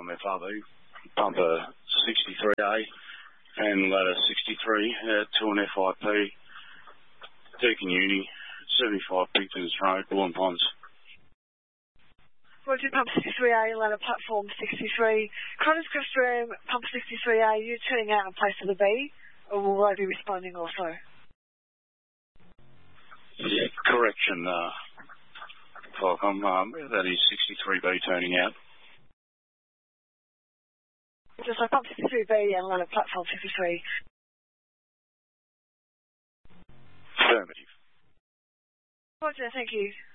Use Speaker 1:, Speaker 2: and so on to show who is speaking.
Speaker 1: Platform FRB, Pumper 63A and Ladder 63 to an FIP, Deakin Uni, 75 Picton's Road, Bullen Ponds.
Speaker 2: Roger, Pump 63A, Ladder Platform 63. Connors Crest Room, Pump 63A, are you turning out in place of the B, or will they be responding also?
Speaker 1: Yeah, correction, Falcom, that is 63B turning out.
Speaker 2: Just like Pump 63B and Ladder Platform 63.
Speaker 1: Affirmative.
Speaker 2: Roger, thank you.